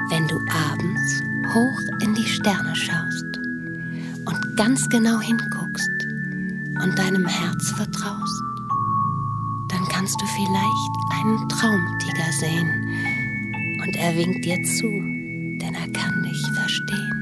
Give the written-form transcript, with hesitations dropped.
Wenn du abends hoch in die Sterne schaust und ganz genau hinguckst und deinem Herz vertraust, dann kannst du vielleicht einen Traumtiger sehen und er winkt dir zu, denn er kann dich verstehen.